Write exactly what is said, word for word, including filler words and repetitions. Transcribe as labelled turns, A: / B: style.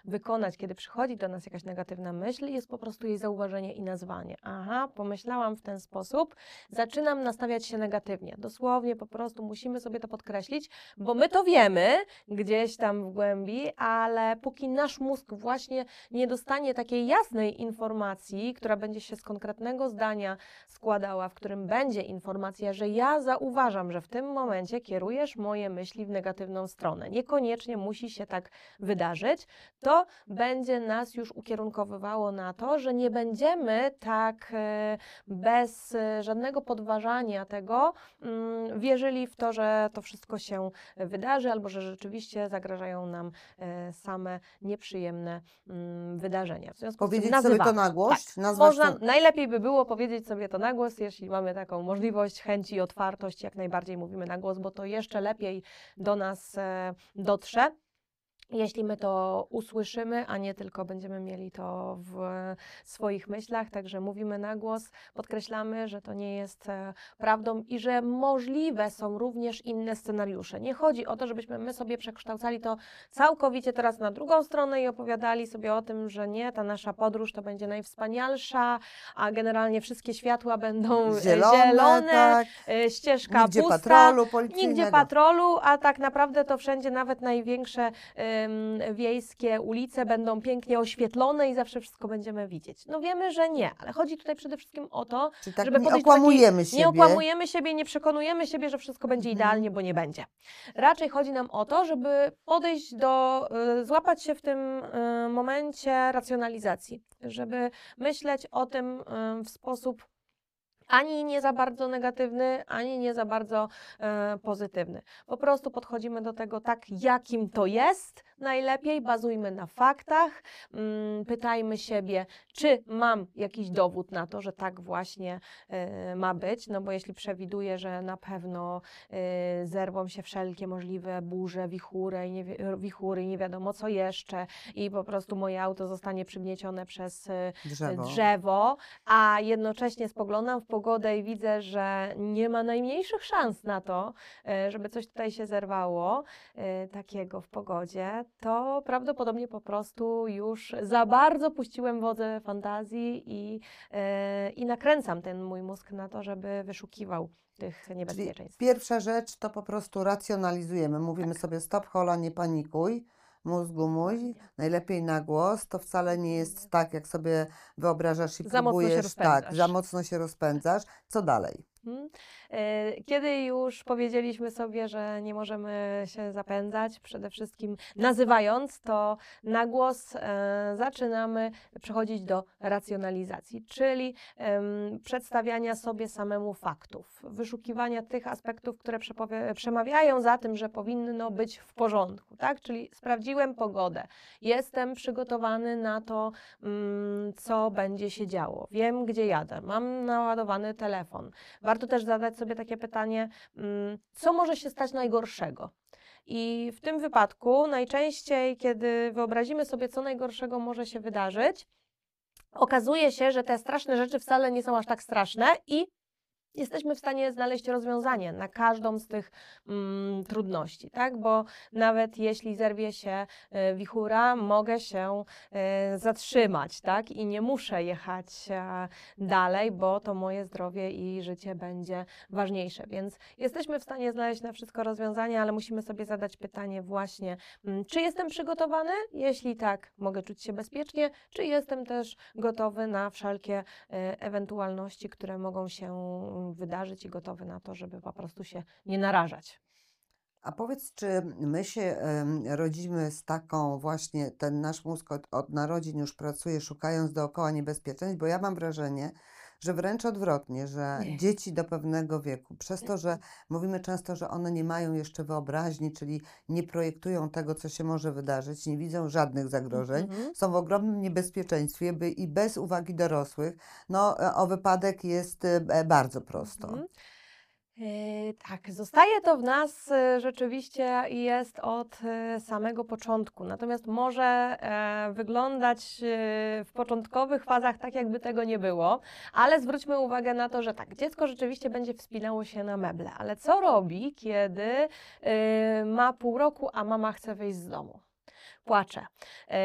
A: wykonać, kiedy przychodzi do nas jakaś negatywna myśl, jest po prostu jej zauważenie i nazwanie. Aha, pomyślałam w ten sposób, zaczynam nastawiać się negatywnie. Dosłownie po prostu musimy sobie to podkreślić, bo my to wiemy gdzieś tam w głębi, ale póki nasz mózg właśnie nie dostanie takiej jasnej informacji, która będzie się z konkretnego zdania składała, w którym będzie informacja, że ja zauważam, że w tym momencie kierujesz moje myśli w negatywną stronę. Niekoniecznie musi się tak wydarzyć. To będzie nas już ukierunkowywało na to, że nie będziemy tak e, bez e, żadnego podważania tego mm, wierzyli w to, że to wszystko się wydarzy albo że rzeczywiście zagrażają nam e, same nieprzyjemne mm, wydarzenia. W związku
B: Powiedzieć
A: z tym
B: sobie to
A: nazywamy.
B: na głos?
A: Tak.
B: Nazwać
A: Można,
B: to...
A: najlepiej by było powiedzieć sobie to na głos, jeśli mamy taką możliwość, chęć i otwartość, jak najbardziej mówimy na głos, bo to jeszcze lepiej do nas e, dotrze. Jeśli my to usłyszymy, a nie tylko będziemy mieli to w swoich myślach, także mówimy na głos, podkreślamy, że to nie jest e, prawdą i że możliwe są również inne scenariusze. Nie chodzi o to, żebyśmy my sobie przekształcali to całkowicie teraz na drugą stronę i opowiadali sobie o tym, że nie, ta nasza podróż to będzie najwspanialsza, a generalnie wszystkie światła będą e,
B: Zielone,
A: zielone
B: tak.
A: e, ścieżka
B: Nigdzie
A: pusta,
B: patrolu policyjnego.
A: nigdzie patrolu, a tak naprawdę to wszędzie, nawet największe e, wiejskie ulice będą pięknie oświetlone i zawsze wszystko będziemy widzieć. No wiemy, że nie, ale chodzi tutaj przede wszystkim o to,
B: Czyli tak
A: żeby
B: nie
A: podejść do
B: okłamujemy
A: takiej,
B: siebie.
A: nie okłamujemy siebie, nie przekonujemy siebie, że wszystko będzie
B: Mhm.
A: idealnie, bo nie będzie. Raczej chodzi nam o to, żeby podejść do, y, złapać się w tym y, momencie racjonalizacji, żeby myśleć o tym y, w sposób ani nie za bardzo negatywny, ani nie za bardzo e, pozytywny. Po prostu podchodzimy do tego tak, jakim to jest, najlepiej bazujmy na faktach, mm, pytajmy siebie, czy mam jakiś dowód na to, że tak właśnie e, ma być, no bo jeśli przewiduję, że na pewno e, zerwą się wszelkie możliwe burze, wichury i nie, wi- wichury i nie wiadomo co jeszcze i po prostu moje auto zostanie przygniecione przez e,
B: Drzewo.
A: drzewo, a jednocześnie spoglądam w pogodę i widzę, że nie ma najmniejszych szans na to, e, żeby coś tutaj się zerwało e, takiego w pogodzie, to prawdopodobnie po prostu już za bardzo puściłem wodze fantazji i, e, i nakręcam ten mój mózg na to, żeby wyszukiwał tych
B: Czyli
A: niebezpieczeństw.
B: pierwsza rzecz to po prostu racjonalizujemy. Mówimy
A: Tak.
B: sobie stop, hola, nie panikuj. Mózgu mój,
A: Dokładnie.
B: najlepiej na głos, to wcale nie jest tak, jak sobie wyobrażasz i
A: Za mocno się
B: próbujesz, tak,
A: rozpędzasz.
B: za mocno się rozpędzasz. Co dalej?
A: Mhm. E, Kiedy już powiedzieliśmy sobie, że nie możemy się zapędzać, przede wszystkim nazywając to na głos, e, zaczynamy przechodzić do racjonalizacji, czyli em, przedstawiania sobie samemu faktów, wyszukiwania tych aspektów, które przepowie- przemawiają za tym, że powinno być w porządku, tak? Czyli sprawdziłem pogodę, jestem przygotowany na to, mm, co będzie się działo, wiem, gdzie jadę, mam naładowany telefon. Warto też zadać sobie takie pytanie, mm, co może się stać najgorszego? I w tym wypadku najczęściej, kiedy wyobrazimy sobie, co najgorszego może się wydarzyć, okazuje się, że te straszne rzeczy wcale nie są aż tak straszne i jesteśmy w stanie znaleźć rozwiązanie na każdą z tych mm, trudności, tak? Bo nawet jeśli zerwie się e, wichura, mogę się e, zatrzymać, tak? I nie muszę jechać e, dalej, bo to moje zdrowie i życie będzie ważniejsze. Więc jesteśmy w stanie znaleźć na wszystko rozwiązanie, ale musimy sobie zadać pytanie właśnie, mm, czy jestem przygotowany? Jeśli tak, mogę czuć się bezpiecznie, czy jestem też gotowy na wszelkie e, ewentualności, które mogą się wydarzyć i gotowy na to, żeby po prostu się nie narażać.
B: A powiedz, czy my się em, rodzimy z taką właśnie, ten nasz mózg od, od narodzin już pracuje, szukając dookoła niebezpieczeństw, bo ja mam wrażenie, że wręcz odwrotnie, że
A: Nie.
B: dzieci do pewnego wieku, przez to, że mówimy często, że one nie mają jeszcze wyobraźni, czyli nie projektują tego, co się może wydarzyć, nie widzą żadnych zagrożeń,
A: Mhm.
B: są w ogromnym niebezpieczeństwie by, i bez uwagi dorosłych, no e, o wypadek jest e, bardzo prosto.
A: Mhm. Yy, tak, zostaje to w nas e, rzeczywiście i jest od e, samego początku. Natomiast może e, wyglądać e, w początkowych fazach tak, jakby tego nie było, ale zwróćmy uwagę na to, że tak, dziecko rzeczywiście będzie wspinało się na meble, ale co robi, kiedy e, ma pół roku, a mama chce wyjść z domu? Płacze.